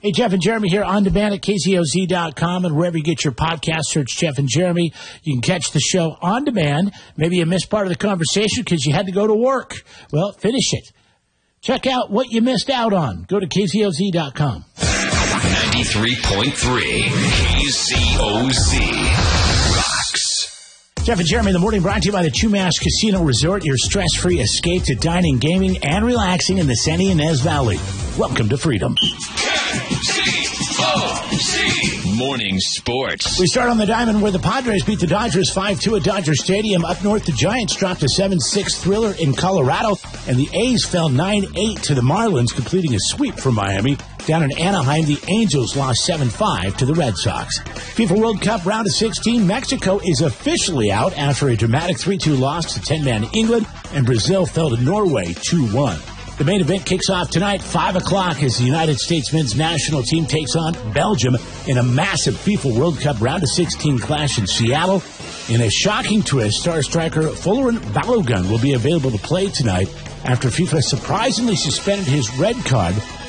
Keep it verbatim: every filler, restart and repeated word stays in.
Hey, Jeff and Jeremy here on demand at K Z O Z dot com, and wherever you get your podcast, search Jeff and Jeremy. You can catch the show on demand. Maybe you missed part of the conversation because you had to go to work. Well, finish it. Check out what you missed out on. Go to K Z O Z dot com. ninety-three point three K Z O Z rocks. Jeff and Jeremy in the morning, brought to you by the Chumash Casino Resort, your stress-free escape to dining, gaming, and relaxing in the San Ynez Valley. Welcome to freedom. K Z O Z Morning Sports. We start on the diamond where the Padres beat the Dodgers five two at Dodger Stadium. Up north, the Giants dropped a seven six thriller in Colorado, and the A's fell nine eight to the Marlins, completing a sweep for Miami. Down in Anaheim, the Angels lost seven five to the Red Sox. FIFA World Cup round of sixteen, Mexico is officially out after a dramatic three two loss to ten-man England, and Brazil fell to Norway two one. The main event kicks off tonight, five o'clock, as the United States men's national team takes on Belgium in a massive FIFA World Cup round of sixteen clash in Seattle. In a shocking twist, star striker Folarin Balogun will be available to play tonight after FIFA surprisingly suspended his red card